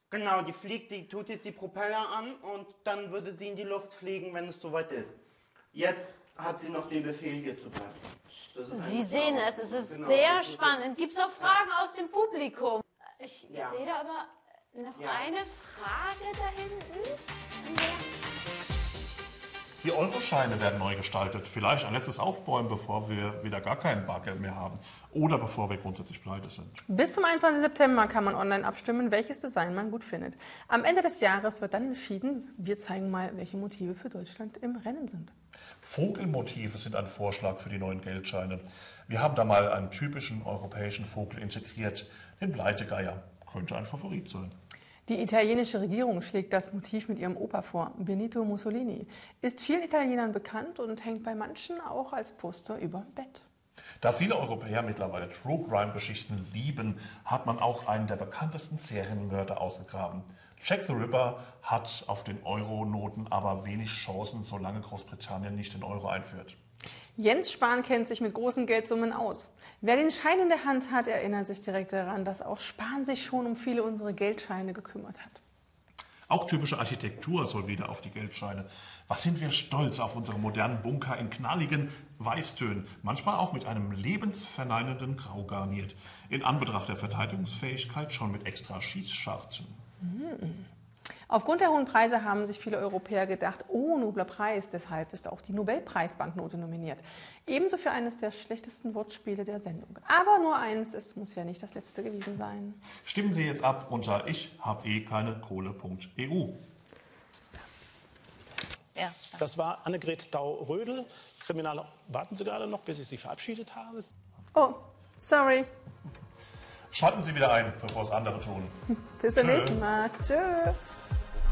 Genau, die fliegt, die tut jetzt die Propeller an und dann würde sie in die Luft fliegen, wenn es soweit ist. Jetzt hat sie noch den Befehl, hier zu bleiben. Sie sehen es ist sehr spannend. Gibt es auch Fragen aus dem Publikum? Ich sehe da aber noch eine Frage da hinten. Die Euroscheine werden neu gestaltet. Vielleicht ein letztes Aufbäumen, bevor wir wieder gar kein Bargeld mehr haben. Oder bevor wir grundsätzlich pleite sind. Bis zum 21. September kann man online abstimmen, welches Design man gut findet. Am Ende des Jahres wird dann entschieden. Wir zeigen mal, welche Motive für Deutschland im Rennen sind. Vogelmotive sind ein Vorschlag für die neuen Geldscheine. Wir haben da mal einen typischen europäischen Vogel integriert. Den Bleitegeier. Könnte ein Favorit sein. Die italienische Regierung schlägt das Motiv mit ihrem Opa vor. Benito Mussolini ist vielen Italienern bekannt und hängt bei manchen auch als Poster über Bett. Da viele Europäer mittlerweile True Crime Geschichten lieben, hat man auch einen der bekanntesten Serienmörder ausgegraben. Jack the Ripper hat auf den Euro-Noten aber wenig Chancen, solange Großbritannien nicht den Euro einführt. Jens Spahn kennt sich mit großen Geldsummen aus. Wer den Schein in der Hand hat, erinnert sich direkt daran, dass auch Spahn sich schon um viele unserer Geldscheine gekümmert hat. Auch typische Architektur soll wieder auf die Geldscheine. Was sind wir stolz auf unsere modernen Bunker in knalligen Weißtönen, manchmal auch mit einem lebensverneinenden Grau garniert. In Anbetracht der Verteidigungsfähigkeit schon mit extra Schießscharten. Aufgrund der hohen Preise haben sich viele Europäer gedacht, oh, nobler Preis, deshalb ist auch die Nobelpreisbanknote nominiert. Ebenso für eines der schlechtesten Wortspiele der Sendung. Aber nur eins, es muss ja nicht das letzte gewesen sein. Stimmen Sie jetzt ab unter ich-hab-eh-keine-Kohle.eu. Ja. Das war Annegret Dau-Rödel. Kriminal, warten Sie gerade noch, bis ich Sie verabschiedet habe? Oh, sorry. Schalten Sie wieder ein, bevor es andere tun. Bis zum nächsten Mal. Tschö.